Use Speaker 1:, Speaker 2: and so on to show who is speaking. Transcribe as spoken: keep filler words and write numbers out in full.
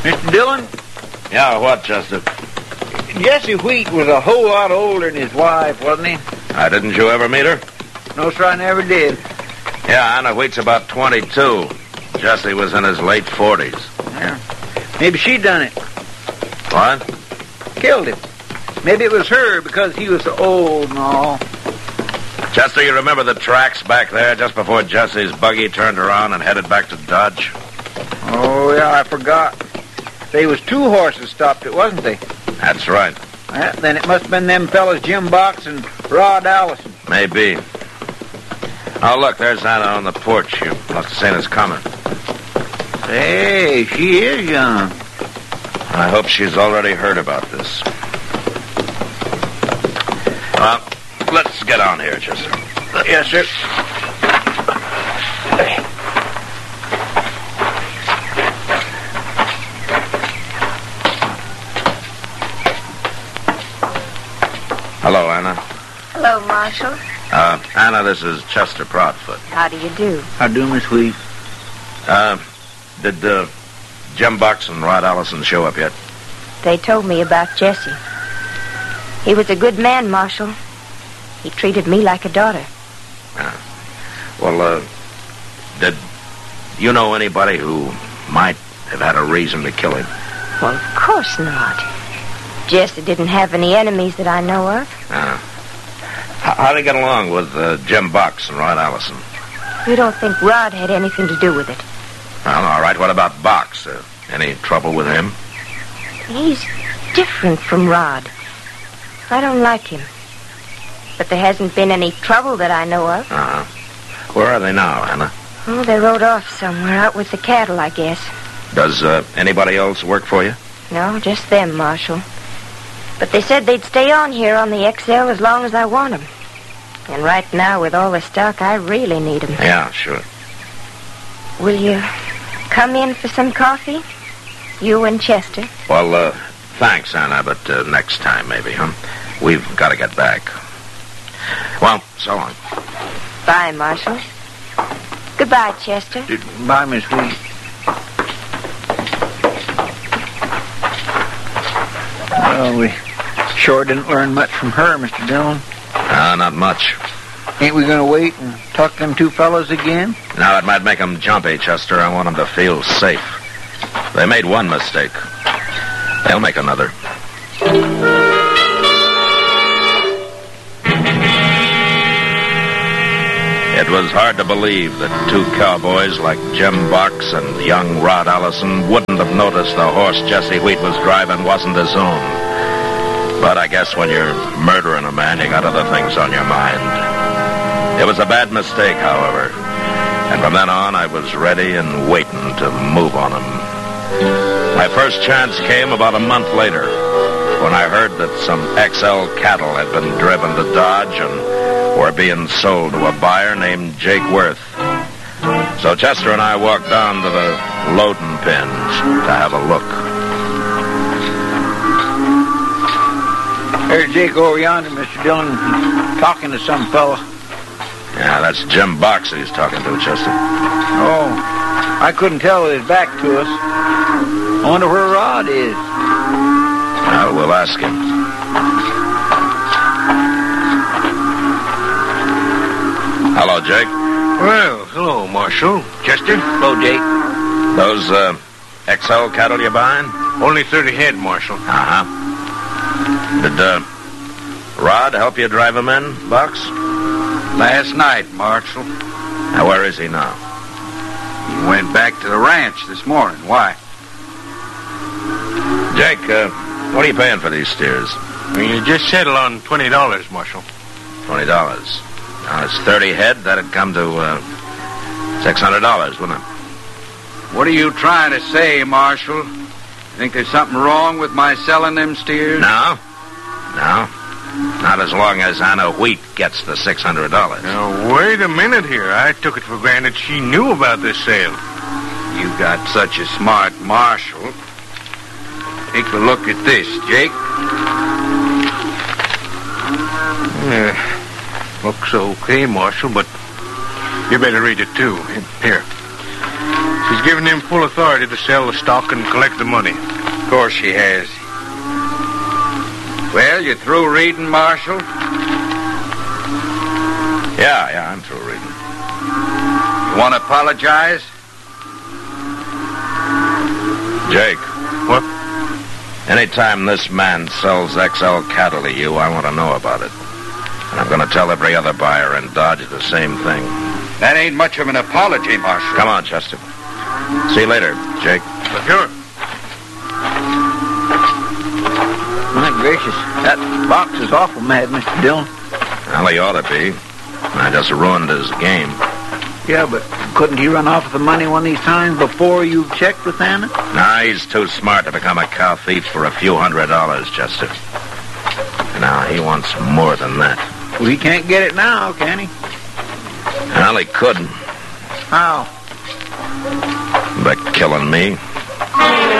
Speaker 1: Mister Dillon?
Speaker 2: Yeah, what, Chester?
Speaker 1: Jesse Wheat was a whole lot older than his wife, wasn't he?
Speaker 2: Uh, didn't you ever meet her?
Speaker 1: No, sir, I never did.
Speaker 2: Yeah, Anna Wheat's about twenty-two. Jesse was in his late forties.
Speaker 1: Yeah. Maybe she done it.
Speaker 2: What?
Speaker 1: Killed him. Maybe it was her because he was so old and all.
Speaker 2: Chester, you remember the tracks back there just before Jesse's buggy turned around and headed back to Dodge?
Speaker 1: Oh, yeah, I forgot. They was two horses stopped it, wasn't they?
Speaker 2: That's right.
Speaker 1: Yeah, then it must have been them fellas Jim Box and Rod Allison.
Speaker 2: Maybe. Oh, look, there's Anna on the porch. You must have seen us coming.
Speaker 1: Hey, she is young.
Speaker 2: I hope she's already heard about this. Well, let's get on here, Chester.
Speaker 1: Yes, sir.
Speaker 2: Hello, Anna.
Speaker 3: Hello, Marshal.
Speaker 2: Uh, Anna, this is Chester Proudfoot.
Speaker 3: How do you do?
Speaker 1: How do, Miss Wheat?
Speaker 2: Uh, did uh, Jim Box and Rod Allison show up yet?
Speaker 3: They told me about Jesse. He was a good man, Marshal. He treated me like a daughter.
Speaker 2: Uh, well, uh, did you know anybody who might have had a reason to kill him?
Speaker 3: Well, of course not. Jesse didn't have any enemies that I know of.
Speaker 2: Uh, how'd he get along with uh, Jim Box and Rod Allison?
Speaker 3: You don't think Rod had anything to do with it?
Speaker 2: Well, all right. What about Box? Uh, any trouble with him?
Speaker 3: He's different from Rod. I don't like him. But there hasn't been any trouble that I know of.
Speaker 2: Uh-huh. Where are they now, Anna?
Speaker 3: Oh, they rode off somewhere out with the cattle, I guess.
Speaker 2: Does uh, anybody else work for you?
Speaker 3: No, just them, Marshal. But they said they'd stay on here on the X L as long as I want them. And right now, with all the stock, I really need them.
Speaker 2: Yeah, sure.
Speaker 3: Will you come in for some coffee? You and Chester?
Speaker 2: Well, uh, thanks, Anna, but uh, next time, maybe, huh? We've got to get back. Well, so long.
Speaker 3: Bye, Marshal. Goodbye, Chester.
Speaker 1: Bye, Miss Wheat. Well, we sure didn't learn much from her, Mister Dillon.
Speaker 2: Uh, not much.
Speaker 1: Ain't we going to wait and talk to them two fellas again?
Speaker 2: Now, it might make them jumpy, Chester. I want them to feel safe. They made one mistake. They'll make another. It was hard to believe that two cowboys like Jim Box and young Rod Allison wouldn't have noticed the horse Jesse Wheat was driving wasn't his own. But I guess when you're murdering a man, you got other things on your mind. It was a bad mistake, however. And from then on, I was ready and waiting to move on him. My first chance came about a month later, when I heard that some X L cattle had been driven to Dodge and were being sold to a buyer named Jake Worth. So Chester and I walked down to the loading pens to have a look.
Speaker 1: There's Jake over yonder, Mister Dillon, talking to some fella.
Speaker 2: Yeah, that's Jim Box he's talking to, Chester.
Speaker 1: Oh, I couldn't tell with his back to us. I wonder where Rod is.
Speaker 2: Well, we'll ask him. Hello, Jake.
Speaker 4: Well, hello, Marshal. Chester?
Speaker 1: Hello, Jake.
Speaker 2: Those uh, X L cattle you buying?
Speaker 4: Only thirty head, Marshal.
Speaker 2: Uh-huh. Did uh, Rod help you drive him in, Box?
Speaker 4: Last night, Marshal.
Speaker 2: Now, where is he now?
Speaker 4: He went back to the ranch this morning. Why?
Speaker 2: Jake, uh, what are you paying for these steers?
Speaker 4: Well, you just settled on twenty dollars, Marshal.
Speaker 2: Twenty dollars. Now, it's thirty head. That'd come to uh, six hundred dollars, wouldn't it?
Speaker 4: What are you trying to say, Marshal? You think there's something wrong with my selling them steers?
Speaker 2: No. No. Not as long as Anna Wheat gets the six hundred dollars.
Speaker 4: Now, wait a minute here. I took it for granted she knew about this sale. You got such a smart marshal. Take a look at this, Jake. Yeah, looks okay, Marshal, but you better read it, too. Here. She's given him full authority to sell the stock and collect the money.
Speaker 5: Of course she has. Well, you through reading, Marshal?
Speaker 2: Yeah, yeah, I'm through reading.
Speaker 5: You want to apologize?
Speaker 2: Jake.
Speaker 4: What?
Speaker 2: Anytime this man sells X L cattle to you, I want to know about it. And I'm going to tell every other buyer in Dodge the same thing.
Speaker 5: That ain't much of an apology, Marshal.
Speaker 2: Come on, Chester. See you later, Jake.
Speaker 4: Sure.
Speaker 1: My gracious, that box is awful mad, Mister Dillon.
Speaker 2: Well, he ought to be. I just ruined his game.
Speaker 1: Yeah, but couldn't he run off with the money one of these times before you've checked with Anna?
Speaker 2: Nah, he's too smart to become a cow thief for a few hundred dollars, Chester. Now, he wants more than that.
Speaker 1: Well, he can't get it now, can he?
Speaker 2: Well, he couldn't.
Speaker 1: How?
Speaker 2: By killing me.